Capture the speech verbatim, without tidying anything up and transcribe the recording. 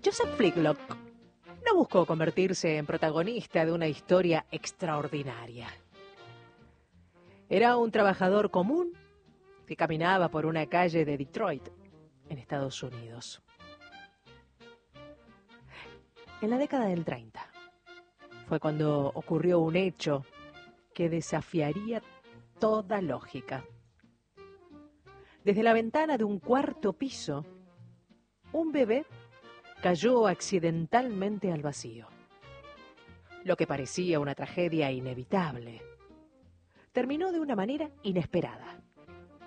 Joseph Flicklock no buscó convertirse en protagonista de una historia extraordinaria. Era un trabajador común que caminaba por una calle de Detroit, en Estados Unidos. En la década del treinta fue cuando ocurrió un hecho que desafiaría toda lógica. Desde la ventana de un cuarto piso, un bebé cayó accidentalmente al vacío. Lo que parecía una tragedia inevitable terminó de una manera inesperada.